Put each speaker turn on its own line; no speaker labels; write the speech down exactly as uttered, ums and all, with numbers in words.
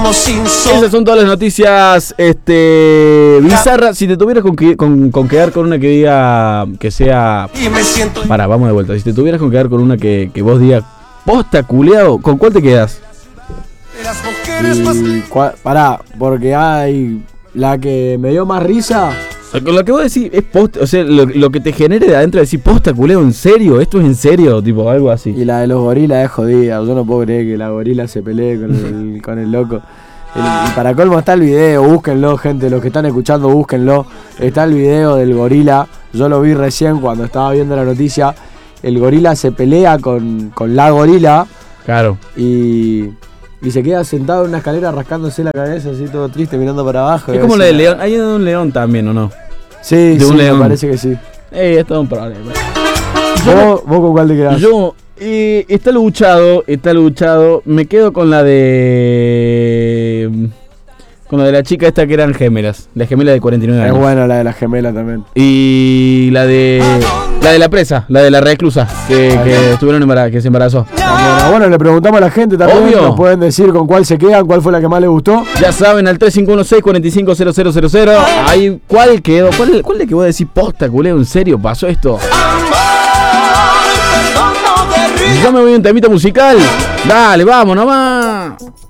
Esas son todas las noticias este, bizarras. Si te tuvieras con, que, con, con quedar con una que diga que sea... Pará, vamos de vuelta. Si te tuvieras con quedar con una que, que vos digas posta culeado, ¿con cuál te quedas?
Y, cua, pará, porque hay la que me dio más risa.
Con lo que vos decís es posta, o sea, lo, lo que te genere de adentro de decir posta culeado, ¿en serio? ¿Esto es en serio? Tipo, algo así.
Y la de los gorilas es jodida. Yo no puedo creer que la gorila se pelee con el, con el loco. El, y para colmo está el video, búsquenlo, gente, los que están escuchando, búsquenlo. Está el video del gorila, yo lo vi recién cuando estaba viendo la noticia. El gorila se pelea con, con la gorila.
Claro.
Y, y se queda sentado en una escalera rascándose la cabeza, así todo triste, mirando para abajo.
Es como la del león, hay de un león también, ¿o no?
Sí,
de
sí,
un león.
Me parece que sí.
Eh, esto es un problema.
¿Vos, ¿Vos con cuál te quedás?
Yo, eh, está luchado, está luchado. Me quedo con la de... Con la de la chica esta que eran gemelas. La gemela de cuarenta y nueve años.
Es buena la de la gemela también.
Y la de... La de la presa, la de la reclusa, que, que estuvieron embarazadas, que se embarazó.
Bueno, bueno, le preguntamos a la gente también.
Obvio.
Nos pueden decir con cuál se quedan, cuál fue la que más les gustó.
Ya saben, al tres cinco uno seis, cuatro cinco cero cero cero cero. Ahí, ¿cuál quedó? ¿Cuál, cuál le que voy a decir posta, culeo? ¿En serio pasó esto? Yo me voy a un temita musical. Dale, vamos nomás.